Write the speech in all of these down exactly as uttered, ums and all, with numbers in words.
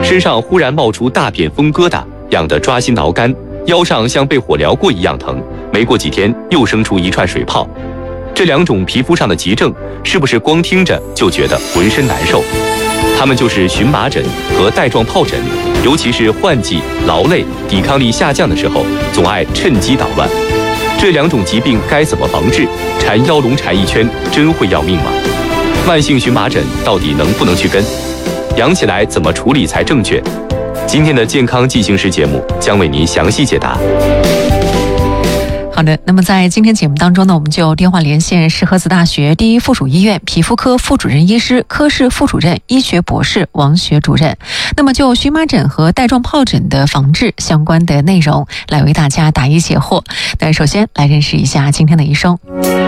身上忽然冒出大片风疙瘩，痒得抓心挠肝，腰上像被火燎过一样疼，没过几天又生出一串水泡。这两种皮肤上的急症，是不是光听着就觉得浑身难受？它们就是荨麻疹和带状疱疹，尤其是换季、劳累、抵抗力下降的时候，总爱趁机捣乱。这两种疾病该怎么防治？缠腰龙缠一圈，真会要命吗？慢性荨麻疹到底能不能去根？痒起来怎么处理才正确？今天的健康进行时节目将为您详细解答。 好的，那么在今天节目当中呢，我们就电话连线石河子大学第一附属医院皮肤科副主任医师、科室副主任、医学博士王学主任。那么就荨麻疹和带状疱疹的防治相关的内容来为大家答疑解惑。那首先来认识一下今天的医生。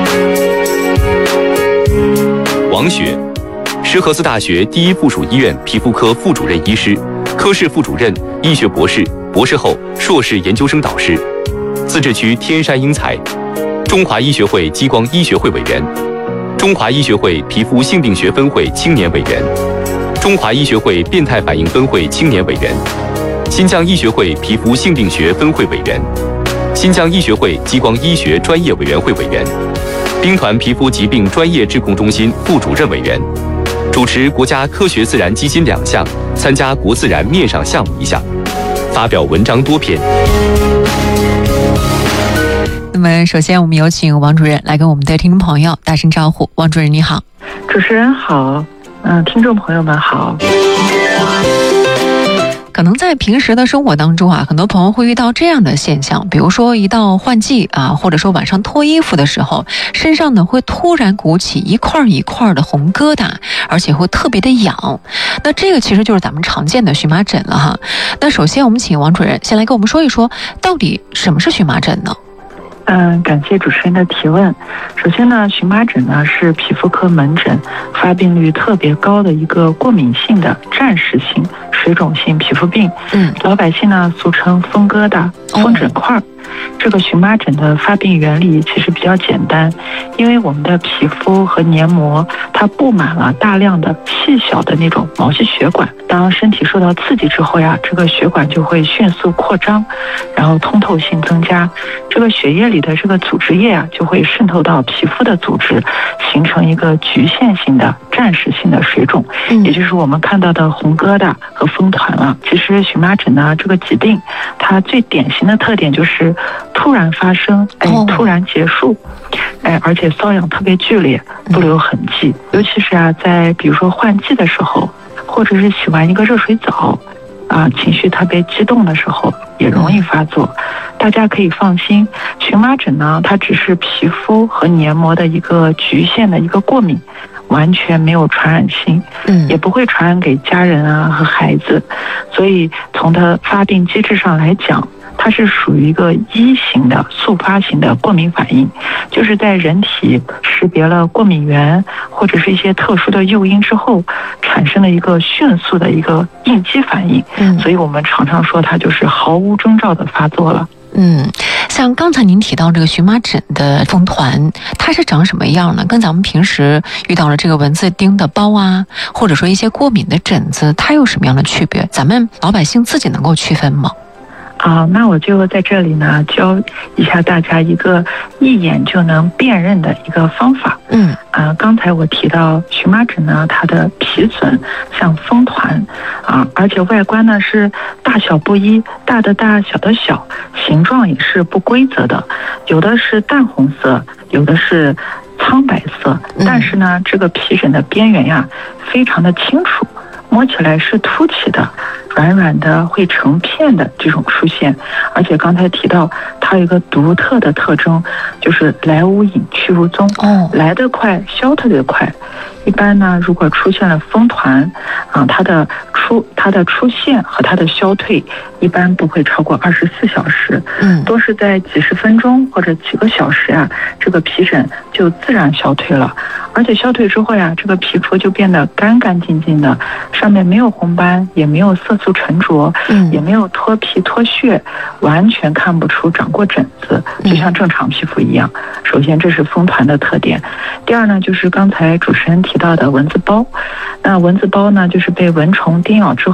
王学，石河子大学第一附属医院皮肤科副主任医师、科室副主任、医学博士、博士后、硕士研究生导师。自治区天山英才，中华医学会激光医学会委员，中华医学会皮肤性病学分会青年委员，中华医学会变态反应分会青年委员，新疆医学会皮肤性病学分会委员，新疆医学会激光医学专业委员会委员，兵团皮肤疾病专业治控中心副主任委员，主持国家科学自然基金两项，参加国自然面上项目一项，发表文章多篇。 那么首先我们有请王主任来跟我们的听众朋友打声招呼。王主任你好。 主持人好，嗯、呃，听众朋友们好。 可能在平时的生活当中啊，很多朋友会遇到这样的现象，比如说一到换季啊，或者说晚上脱衣服的时候，身上呢会突然鼓起一块一块的红疙瘩，而且会特别的痒。那这个其实就是咱们常见的荨麻疹了哈。那首先我们请王主任先来跟我们说一说，到底什么是荨麻疹呢？ 嗯，感谢主持人的提问。首先呢，荨麻疹呢是皮肤科门诊发病率特别高的一个过敏性的暂时性水肿性皮肤病。嗯，老百姓呢俗称风疙瘩、风疹块。哦，这个荨麻疹的发病原理其实比较简单，因为我们的皮肤和黏膜它布满了大量的细小的那种毛细血管，当身体受到刺激之后呀，这个血管就会迅速扩张，然后通透性增加，这个血液里的这个组织液啊就会渗透到皮肤的组织，形成一个局限性的暂时性的水肿，嗯，也就是我们看到的红疙瘩和风团了。其实荨麻疹呢这个疾病，它最典型的特点就是突然发生，哎，突然结束，哎，而且瘙痒特别剧烈，不留痕迹。尤其是啊，在比如说换季的时候，或者是洗完一个热水澡，啊，情绪特别激动的时候，也容易发作。大家可以放心，荨麻疹呢，它只是皮肤和黏膜的一个局限的一个过敏，完全没有传染性，嗯，也不会传染给家人啊和孩子。所以从它发病机制上来讲，它是属于一个一型的速发型的过敏反应，就是在人体识别了过敏源或者是一些特殊的诱因之后，产生了一个迅速的一个应激反应。嗯，所以我们常常说它就是毫无征兆的发作了。 嗯，像刚才您提到这个荨麻疹的风团，它是长什么样呢？跟咱们平时遇到了这个蚊子叮的包啊，或者说一些过敏的疹子，它有什么样的区别？咱们老百姓自己能够区分吗？ 啊，那我就在这里呢教一下大家一个一眼就能辨认的一个方法。嗯，啊，刚才我提到荨麻疹呢，它的皮损像风团，啊，而且外观呢是大小不一，大的大，小的小，形状也是不规则的，有的是淡红色，有的是苍白色，但是呢，这个皮疹的边缘呀非常的清楚，摸起来是凸起的，软软的，会成片的这种出现。而且刚才提到它有一个独特的特征，就是来无影去无踪，哦，来得快消特别快。一般呢，如果出现了风团啊，它的出它的出现和它的消退一般不会超过二十四小时，嗯，都是在几十分钟或者几个小时啊，这个皮疹就自然消退了。而且消退之后呀，这个皮肤就变得干干净净的，上面没有红斑，也没有色素沉着，嗯，也没有脱皮脱屑，完全看不出长过疹子，就像正常皮肤一样。首先这是风团的特点。第二呢，就是刚才主持人提到的蚊子包。那蚊子包呢，就是被蚊虫叮咬之后